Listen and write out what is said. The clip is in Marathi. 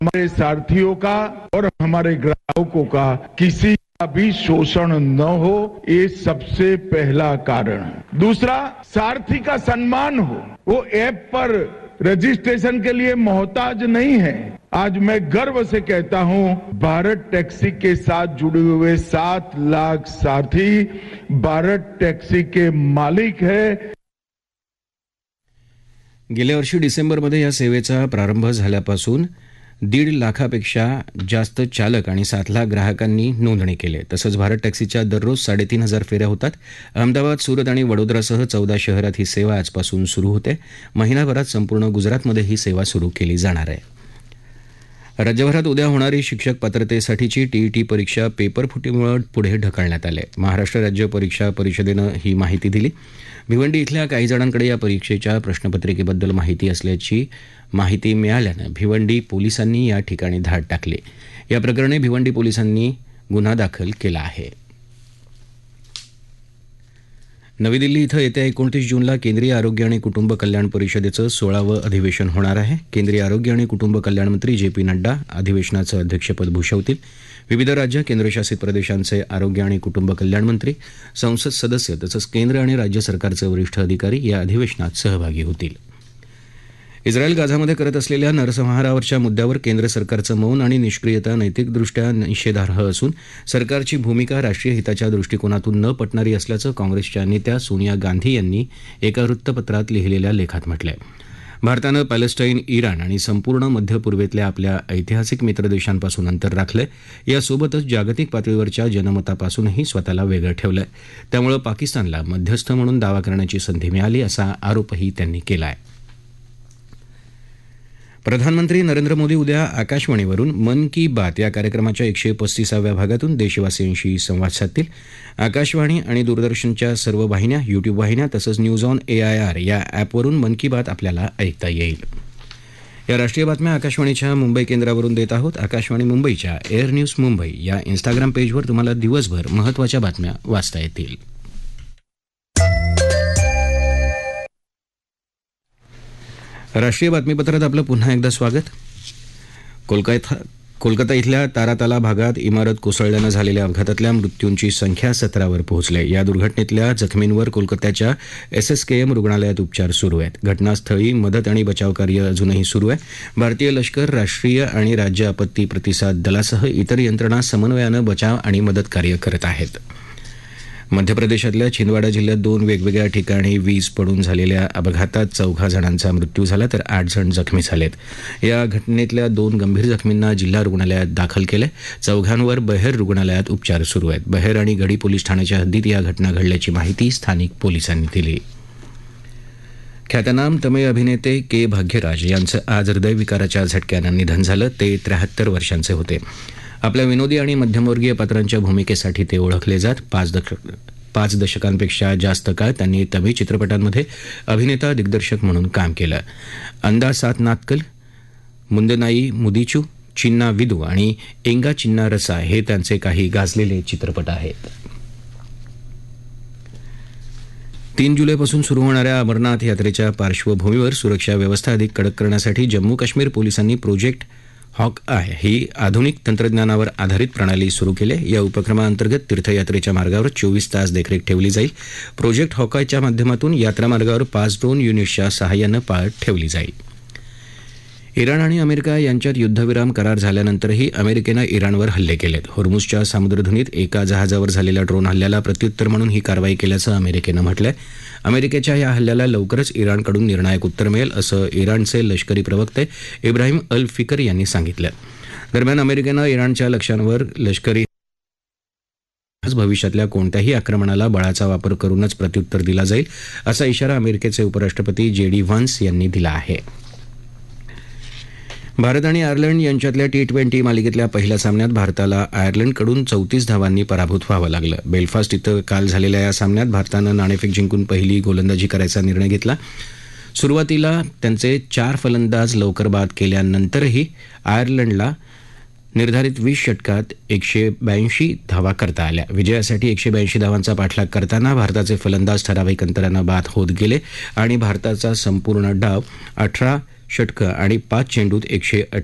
हमारे सारथियों का और हमारे ग्राहकों का किसी का भी शोषण न हो, ये सबसे पहला कारण है। दूसरा, सारथी का सम्मान हो, वो ऐप पर रजिस्ट्रेशन के लिए मोहताज नहीं है। आज मैं गर्व से कहता हूं, भारत टैक्सी के साथ जुड़े हुए 7 लाख सारथी भारत टॅक्सी के मालिक है। गेल्या वर्षी डिसेंबरमध्ये या सेवेचा प्रारंभ झाल्यापासून 1.5 लाखापेक्षा जास्त चालक आणि 7 लाख ग्राहकांनी नोंदणी केली. तसंच भारत टॅक्सीच्या दररोज 3,500 फेऱ्या होतात. अहमदाबाद, सुरत आणि वडोदरासह 14 शहरात ही सेवा आजपासून सुरू होते. महिनाभरात संपूर्ण गुजरातमध्ये ही सेवा सुरू केली जाणार आहे. राज्यभरात उद्या होणारी शिक्षक पात्रतेसाठीची टीईटी परीक्षा पेपर फुटीमुळे पुढे ढकलण्यात आली. महाराष्ट्र राज्य परीक्षा परिषदेनं ही माहिती दिली. भिवंडी इथल्या काही जणांकडे या परीक्षेच्या प्रश्नपत्रिकेबद्दल माहिती असल्याची माहिती मिळाल्यानं भिवंडी पोलिसांनी या ठिकाणी धाड टाकली. या प्रकरणी भिवंडी पोलिसांनी गुन्हा दाखल केला आहे. नवी दिल्ली इथं येत्या 29 जूनला केंद्रीय आरोग्य आणि कुटुंब कल्याण परिषदेचं 16वं अधिवेशन होणार आहे. केंद्रीय आरोग्य आणि कुटुंब कल्याण मंत्री JP नड्डा अधिवेशनाचं अध्यक्षपद भूषवतील. विविध राज्य केंद्रशासित प्रदेशांचे आरोग्य आणि कुटुंब कल्याण मंत्री, संसद सदस्य तसंच केंद्र आणि राज्य सरकारचे वरिष्ठ अधिकारी या अधिवेशनात सहभागी होतील. इस्रायल गाझामध्ये करत असलेल्या नरसंहारावरच्या मुद्द्यावर केंद्र सरकारचं मौन आणि निष्क्रियता नैतिकदृष्ट्या निषेधार्ह असून सरकारची भूमिका राष्ट्रीय हिताच्या दृष्टिकोनातून न पटणारी असल्याचं काँग्रेसच्या नेत्या सोनिया गांधी यांनी एका वृत्तपत्रात लिहिलेल्या लेखात म्हटलं आहे. भारतानं पॅलेस्टाईन, इराण आणि संपूर्ण मध्य पूर्वेतल्या आपल्या ऐतिहासिक मित्रदेशांपासून अंतर राखलंय. यासोबतच जागतिक पातळीवरच्या जनमतापासूनही स्वतःला वेगळं ठेवलंय. त्यामुळे पाकिस्तानला मध्यस्थ म्हणून दावा करण्याची संधी मिळाली असा आरोपही त्यांनी केला आहे. प्रधानमंत्री नरेंद्र मोदी उद्या आकाशवाणीवरून मन की बात या कार्यक्रमाच्या 135व्या भागातून देशवासियांशी संवाद साधतील. आकाशवाणी आणि दूरदर्शनच्या सर्व वाहिन्या, YouTube वाहिन्या तसंच न्यूज ऑन AIR या ॲपवरून मन की बात आपल्याला ऐकता येईल. या राष्ट्रीय बातम्या आकाशवाणीच्या मुंबई केंद्रावरून देत आहोत. आकाशवाणी मुंबईच्या एअर न्यूज मुंबई या इंस्टाग्राम पेजवर तुम्हाला दिवसभर महत्त्वाच्या बातम्या वाचता येतील. राष्ट्रीय बातमीपत्रात आपलं पुन्हा एकदा स्वागत. कोलकाता इथल्या ताराताला भागात इमारत कोसळल्यानं झालेल्या अपघातातल्या मृत्यूंची संख्या 17वर पोहोचली. या दुर्घटनेतल्या जखमींवर कोलकात्याच्या SSKM रुग्णालयात उपचार सुरू आहेत. घटनास्थळी मदत आणि बचावकार्य अजूनही सुरू आहे. भारतीय लष्कर, राष्ट्रीय आणि राज्य आपत्ती प्रतिसाद दलासह इतर यंत्रणा समन्वयानं बचाव आणि मदत कार्य करत आहेत. मध्य प्रदेशातल्या छिंदवाडा जिल्ह्यात 2 वेगवेगळ्या ठिकाणी वीज पडून झालेल्या अपघातात 14 जणांचा मृत्यू झाला तर 8 जण जखमी झालेत. या घटनेतल्या 2 गंभीर जखमींना जिल्हा रुग्णालयात दाखल केलं. 4 बहेर रुग्णालयात उपचार सुरू आहेत. बहेर आणि गडी पोलीस ठाण्याच्या हद्दीत या घटना घडल्याची माहिती स्थानिक पोलिसांनी दिली. ख्यातनाम तमिळ अभिनेते K. भाग्यराज यांचं आज हृदयविकाराच्या झटक्यानं निधन झालं. ते 73 वर्षांचे होते. आपल्या विनोदी आणि मध्यमवर्गीय पात्रांच्या भूमिकेसाठी ते ओळखले जात. 5 दशकांपेक्षा जास्त काळ त्यांनी तमिळ चित्रपटांमध्ये अभिनेता दिग्दर्शक म्हणून काम केलं. अंदा सात नात्कल, मुंदनाई मुदीचू, चिन्ना विदू आणि एंगा चिन्ना रसा हे त्यांचे काही गाजलेले चित्रपट आहेत. 3 जुलैपासून सुरू होणाऱ्या अमरनाथ यात्रेच्या पार्श्वभूमीवर सुरक्षा व्यवस्था अधिक कडक करण्यासाठी जम्मू काश्मीर पोलिसांनी प्रोजेक्ट हॉकआय ही आधुनिक तंत्रज्ञानावर आधारित प्रणाली सुरू केली. या उपक्रमाअंतर्गत तीर्थयात्रेच्या मार्गावर 24 तास देखरेख ठेवली जाईल. प्रोजेक्ट हॉकआयच्या माध्यमातून यात्रा मार्गावर 5 ड्रोन युनिट्सच्या सहाय्यानं पाळत ठेवली जाईल. इराण आणि अमेरिका यांच्यात युद्धविराम करार झाल्यानंतरही अमेरिकेनं इराणवर हल्ले केलेत. होर्मुझच्या सामुद्रधुनीत एका जहाजावर झालेल्या ड्रोन हल्ल्याला प्रत्युत्तर म्हणून ही कारवाई केल्याचं अमेरिकेनं म्हटलंय. अमेरिकेच्या या हल्ल्याला लवकरच इराणकडून निर्णायक उत्तर मिळेल असं इराणचे लष्करी प्रवक्ते इब्राहिम अल फिकर यांनी सांगितलं. दरम्यान अमेरिकेनं इराणच्या लक्ष्यांवर लष्करी भविष्यातल्या कोणत्याही आक्रमणाला बळाचा वापर करूनच प्रत्युत्तर दिला जाईल असा इशारा अमेरिकेचे उपराष्ट्रपती JD व्हान्स यांनी दिला आहे. भारत आणि आयर्लंड यांच्यातल्या T20 मालिकेतल्या पहिल्या सामन्यात भारताला आयर्लंडकडून 34 धावांनी पराभूत व्हावं लागलं. बेलफास्ट इथं काल झालेल्या या सामन्यात भारतानं नाणेफेक जिंकून पहिली गोलंदाजी करायचा निर्णय घेतला. सुरुवातीला त्यांचे 4 फलंदाज लवकर बाद केल्यानंतरही आयर्लंडला निर्धारित 20 षटकात 182 धावा करता आल्या. विजयासाठी 182 धावांचा पाठलाग करताना भारताचे फलंदाज ठराविक अंतरानं बाद होत गेले आणि भारताचा संपूर्ण डाव 18 षटकं आणि 5 चेंडूत 108